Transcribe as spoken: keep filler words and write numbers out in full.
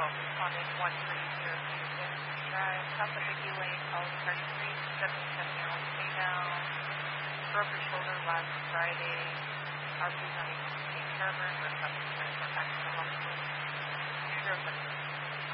on in one three zero two Genesis Drive, South of Vicky Lane, Olive Garden Street, seventy-seven year old female, broke her shoulder last Friday. Our blue nine State Harbor,